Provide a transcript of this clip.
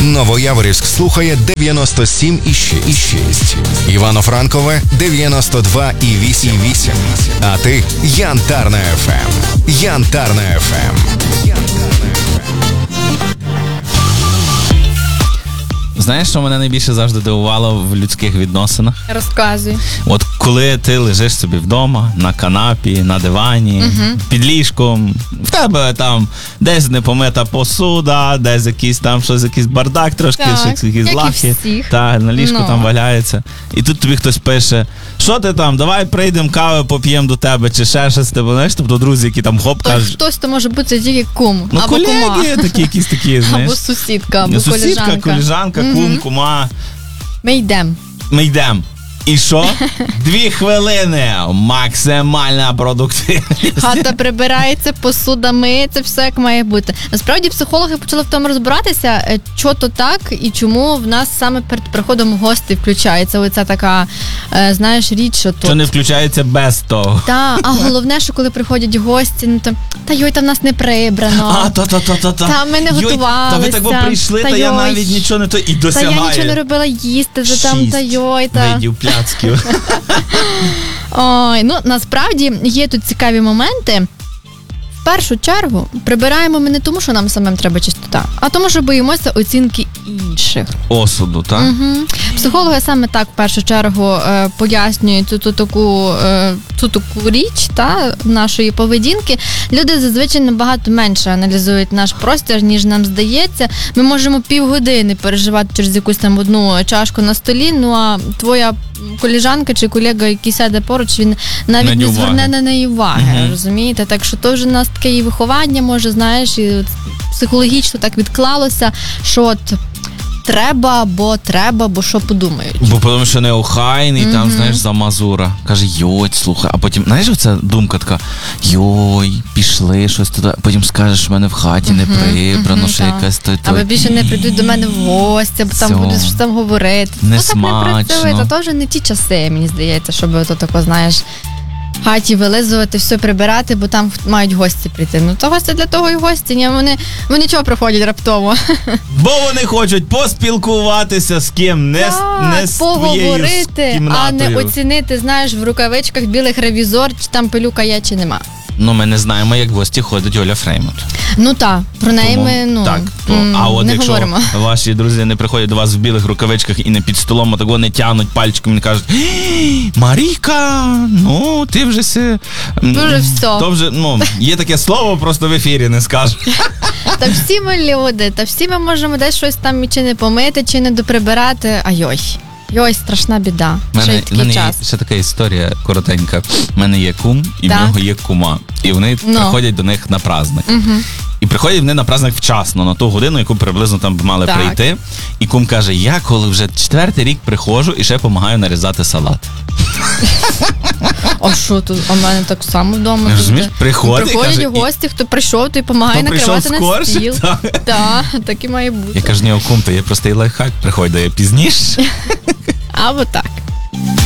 Новояворівськ слухає 97,6. Івано-Франкове 92,8. А ти Янтарна ФМ. Янтарна ФМ. Знаєш, що мене найбільше завжди дивувало в людських відносинах? Розказуй. От коли ти лежиш собі вдома, на канапі, на дивані, під ліжком, в тебе там десь непомита посуда, десь якийсь там щось, якийсь бардак трошки, так, якісь лахи. Так, на ліжку там валяється. І тут тобі хтось пише, що ти там, давай прийдемо кави, поп'ємо до тебе, чи ще щось, тебе, знаєш, тобто друзі, які там хоп, кажуть. Хтось, то може бути тільки кум, ну, або колеги, кума. такі, якісь такі, знаєш. Або сусідка, або колежанка, кум, кума. Ми йдемо. І що? 2 хвилини. Максимальна продуктивність. Хата прибирається, посуда миється, все як має бути. Насправді психологи почали в тому розбиратися, що то так і чому в нас саме перед приходом гостей включається оця така, знаєш, річ, що то... Що не включається без того. Так, а головне, що коли приходять гості, ну там, та йой, там в нас не прибрано. Та ми не готувалися. Та ви так прийшли, та я навіть нічого не то і досягаю. Та я нічого не робила їсти, там, та йой, та... видів пляцків. Ой, ну насправді є тут цікаві моменти. В першу чергу прибираємо ми не тому, що нам самим треба чистота, а тому, що боїмося оцінки інших. Осуду, так? Угу. Психологи саме так в першу чергу пояснюють цю таку річ нашої поведінки. Люди зазвичай набагато менше аналізують наш простір, ніж нам здається. Ми можемо півгодини переживати через якусь там одну чашку на столі, ну а твоя колежанка чи колега, який сяде поруч, він навіть не зверне на неї уваги, розумієте? Так що то вже у нас таке і виховання, може, знаєш, і психологічно так відклалося, що от треба, бо що подумають. Бо тому що неохайний, там, знаєш, за мазура. Каже, йой, слухай, а потім, знаєш, оця думка така, йой, пішли щось туди, а потім скажеш, в мене в хаті не прибрано, що якась той. Або більше не прийдуть до мене в гості, бо там будуть щось там говорити. Не смачно. Так не працює, то вже не ті часи, мені здається, щоб ото тако, знаєш, в хаті вилизувати, все прибирати, бо там мають гості прийти. Ну, то гості для того і гості. Ні, вони чого приходять раптово? Бо вони хочуть поспілкуватися з ким, не з твоєю кімнатою. А не оцінити, знаєш, в рукавичках білих ревізор, чи там пилюка є, чи нема. Ну, ми не знаємо, як в гості ходить Оля Фреймут. Ну так, про неї ми, а от не якщо говоримо. Ваші друзі не приходять до вас в білих рукавичках і не під столом, а так не тягнуть пальчиком і не кажуть, Марійка, ну, ти вже все. все. То вже, є таке слово, просто в ефірі не скажу. Та всі ми люди, та всі ми можемо десь щось там чи не помити, чи не доприбирати, а йой, страшна біда. У мене є ще така історія коротенька. У мене є кум, і в нього є кума. І вони приходять до них на праздник. І приходять вони на праздник вчасно, на ту годину, яку приблизно там мали прийти. І кум каже, я коли вже 4-й рік приходжу і ще допомагаю нарізати салат. А що тут? У мене так само вдома. Приходять гості, хто прийшов, то й допомагає накривати на стіл. Так і має бути. Я кажу, ні, кум, то є простий лайфхак, приходь, да я пізніше. Або так.